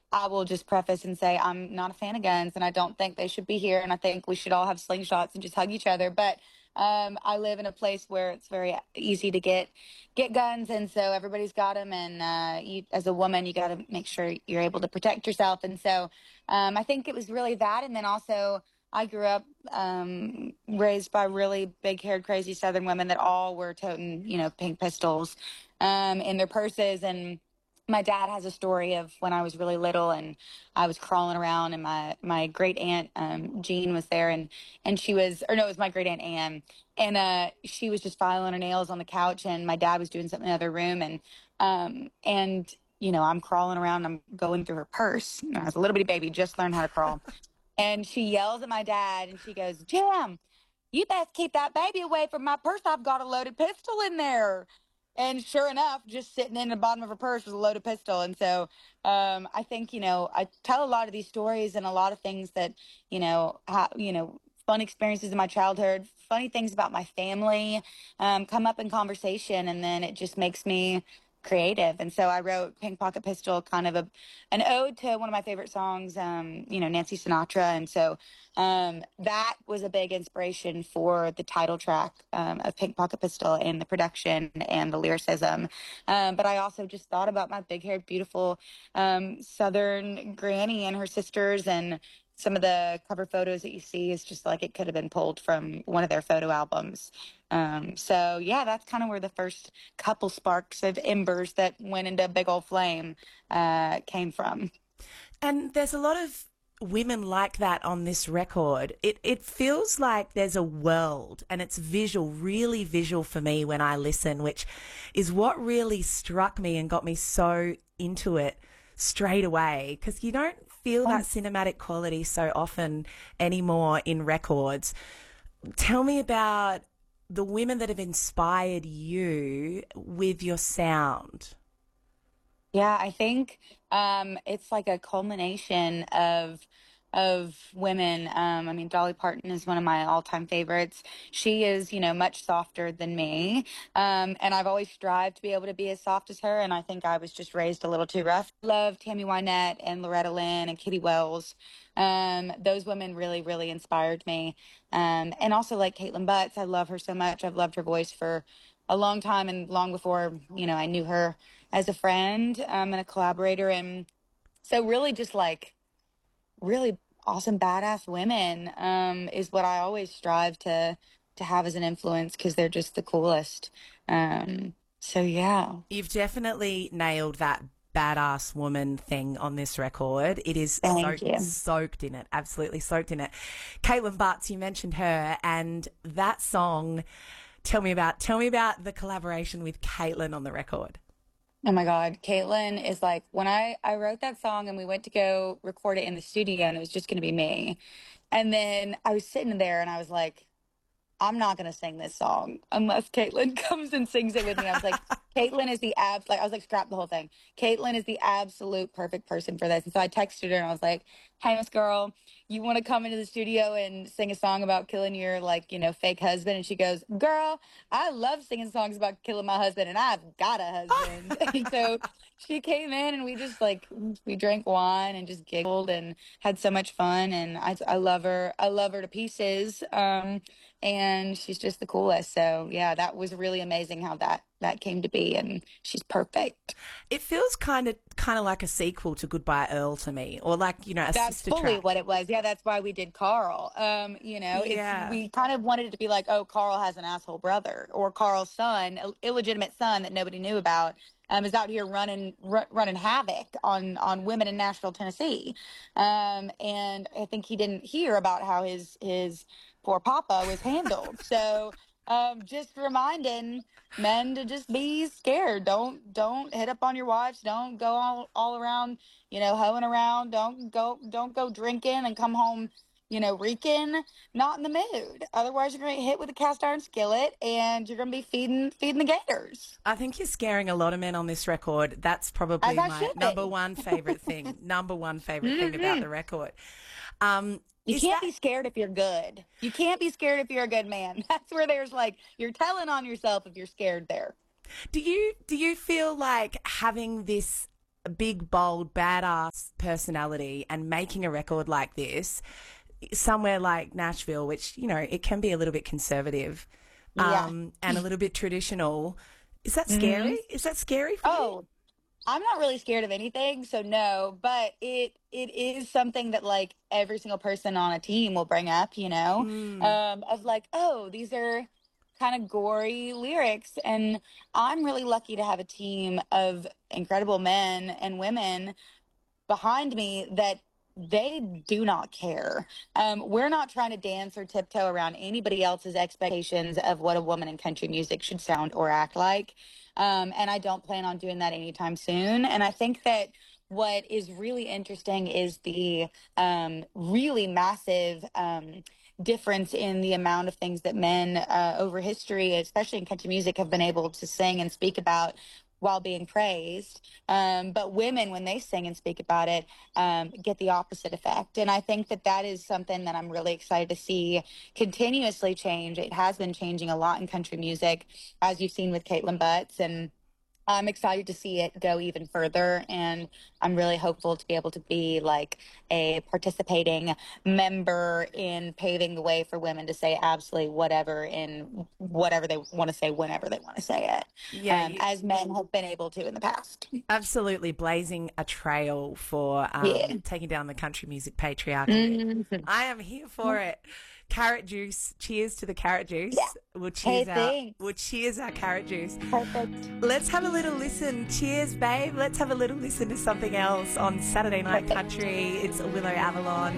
I will just preface and say I'm not a fan of guns, and I don't think they should be here. And I think we should all have slingshots and just hug each other. But I live in a place where it's very easy to get guns, and so everybody's got them. And you, as a woman, you got to make sure you're able to protect yourself. And so I think it was really that, and then also. I grew up raised by really big-haired, crazy Southern women that all were toting, pink pistols in their purses. And my dad has a story of when I was really little and I was crawling around, and my great aunt Jean was there, and she was, or no, it was my great aunt Anne, and she was just filing her nails on the couch, and my dad was doing something in the other room, and I'm crawling around, I'm going through her purse. I was a little bitty baby, just learned how to crawl, and she yells at my dad and she goes, Jim, you best keep that baby away from my purse. I've got a loaded pistol in there. And sure enough, just sitting in the bottom of her purse was a loaded pistol. And so I think, I tell a lot of these stories and a lot of things that, fun experiences in my childhood, funny things about my family come up in conversation. And then it just makes me creative. And so I wrote Pink Pocket Pistol, kind of an ode to one of my favorite songs, Nancy Sinatra. And so that was a big inspiration for the title track of Pink Pocket Pistol, and the production and the lyricism. But I also just thought about my big-haired, beautiful Southern granny and her sisters, and some of the cover photos that you see is just like it could have been pulled from one of their photo albums. So yeah, that's kind of where the first couple sparks of embers that went into a big old flame came from. And there's a lot of women like that on this record. It feels like there's a world, and it's visual, really visual for me when I listen, which is what really struck me and got me so into it straight away, because you don't feel that cinematic quality so often anymore in records. Tell me about the women that have inspired you with your sound. Yeah, I think it's like a culmination of women. I mean, Dolly Parton is one of my all-time favorites. She is, much softer than me, and I've always strived to be able to be as soft as her. And I think I was just raised a little too rough. Love Tammy Wynette and Loretta Lynn and Kitty Wells. Those women really, really inspired me. And also like Caitlin Butts. I love her so much. I've loved her voice for a long time, and long before I knew her as a friend and a collaborator. And so really just like really awesome badass women is what I always strive to have as an influence, because they're just the coolest. So yeah. You've definitely nailed that badass woman thing on this record. It is Thank you. soaked in it, absolutely soaked in it. Caitlin Butts, you mentioned her, and that song. Tell me about the collaboration with Caitlin on the record. Oh my God. Caitlin is like, when I wrote that song and we went to go record it in the studio, and it was just going to be me. And then I was sitting there and I was like, I'm not gonna sing this song unless Caitlin comes and sings it with me. I was like, Caitlin is the like I was like, scrap the whole thing. Caitlin is the absolute perfect person for this. And so I texted her and I was like, hey, Miss Girl, you want to come into the studio and sing a song about killing your fake husband? And she goes, Girl, I love singing songs about killing my husband, and I've got a husband. And so she came in and we just we drank wine and just giggled and had so much fun. And I love her. I love her to pieces. And she's just the coolest. So yeah, that was really amazing how that came to be, and she's perfect. It feels kind of like a sequel to Goodbye Earl to me, or like a That's sister fully track. what it was. Yeah, that's why we did Carl. It's Yeah. we kind of wanted it to be like, oh, Carl has an asshole brother, or Carl's son, illegitimate son that nobody knew about, is out here running havoc on women in Nashville, Tennessee. And I think he didn't hear about how his poor papa was handled. So just reminding men to just be scared. Don't hit up on your wives. Don't go all around, hoeing around. Don't go drinking and come home, reeking, not in the mood. Otherwise, you're gonna get hit with a cast iron skillet, and you're gonna be feeding the gators, I think you're scaring a lot of men on this record. That's as probably I my should number be. one favorite thing. Number one favorite thing about Hmm. the record. You Is can't that be scared if you're good. You can't be scared if you're a good man. That's where there's like you're telling on yourself if you're scared there. do you feel like having this a big, bold, badass personality and making a record like this somewhere like Nashville, which, you know, it can be a little bit conservative, Yeah. and a little bit traditional. Is that Hmm. scary? Is that scary for you? Oh, I'm not really scared of anything, so no, but it is something that like every single person on a team will bring up, Mm, of like, oh, these are kind of gory lyrics. And I'm really lucky to have a team of incredible men and women behind me that they do not care. We're not trying to dance or tiptoe around anybody else's expectations of what a woman in country music should sound or act like. And I don't plan on doing that anytime soon. And I think that what is really interesting is the really massive difference in the amount of things that men over history, especially in country music, have been able to sing and speak about while being praised. But women, when they sing and speak about it, get the opposite effect. And I think that that is something that I'm really excited to see continuously change. It has been changing a lot in country music, as you've seen with Caitlin Butts. And I'm excited to see it go even further. And I'm really hopeful to be able to be like a participating member in paving the way for women to say absolutely whatever in whatever they want to say, whenever they want to say it, yeah, as men have been able to in the past. absolutely blazing a trail for Yeah. taking down the country music patriarchy. Mhm. I am here for it. Carrot juice. Cheers to the carrot Yeah. juice. Hey, thanks. We'll cheers our carrot juice. Perfect. Let's have a little listen. Cheers, babe. Let's have a little listen to something else on Saturday Night Perfect. Country. It's Willow Avalon